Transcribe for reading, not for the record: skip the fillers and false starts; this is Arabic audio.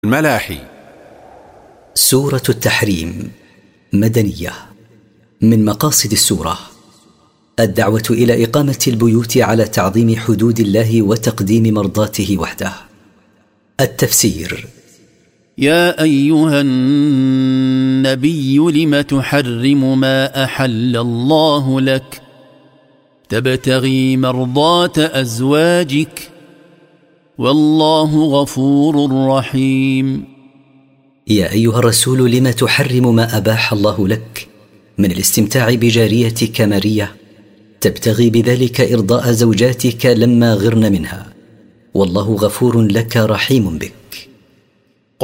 الملاحي. سورة التحريم مدنية. من مقاصد السورة الدعوة إلى إقامة البيوت على تعظيم حدود الله وتقديم مرضاته وحده. التفسير: يا أيها النبي لم تحرم ما أحل الله لك تبتغي مرضات أزواجك والله غفور رحيم. يا أيها الرسول لم تحرم ما أباح الله لك من الاستمتاع بجاريتك مارية تبتغي بذلك إرضاء زوجاتك لما غرن منها، والله غفور لك رحيم بك.